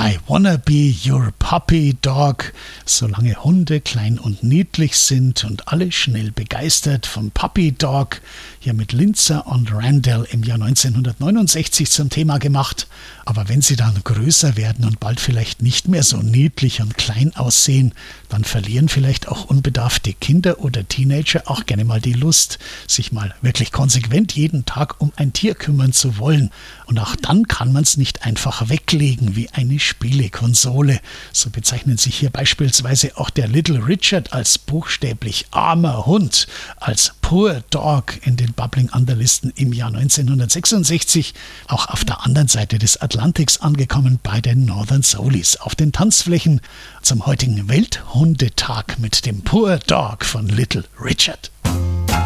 I wanna be your puppy dog. Solange Hunde klein und niedlich sind und alle schnell begeistert vom Puppy Dog, hier mit Linzer und Randall im Jahr 1969 zum Thema gemacht. Aber wenn sie dann größer werden und bald vielleicht nicht mehr so niedlich und klein aussehen, dann verlieren vielleicht auch unbedarfte Kinder oder Teenager auch gerne mal die Lust, sich mal wirklich konsequent jeden Tag um ein Tier kümmern zu wollen. Und auch dann kann man es nicht einfach weglegen wie eine Spielekonsole. So bezeichnen sich hier beispielsweise auch der Little Richard als buchstäblich armer Hund, als Poor Dog in den Bubbling Under Listen im Jahr 1966, auch auf der anderen Seite des Atlantiks angekommen bei den Northern Soulies auf den Tanzflächen zum heutigen Welthundetag mit dem Poor Dog von Little Richard.